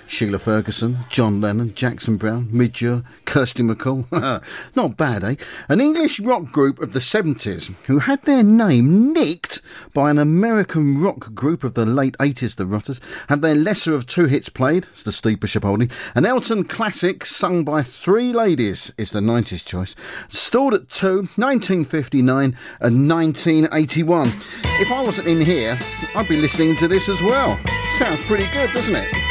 Sheila Ferguson, John Lennon, Jackson Browne, Midge, Kirsty MacColl. Not bad, eh? An English rock group of the 70s who had their name nicked by an American rock group of the late 80s, the Rotters, had their lesser of two hits played, it's the Steve Bishop holding. An Elton classic sung by three ladies is the 90s choice. Stalled at 2, 1959 and 1981. If I wasn't in here, I'd be listening to this as well. Sounds pretty good, doesn't it?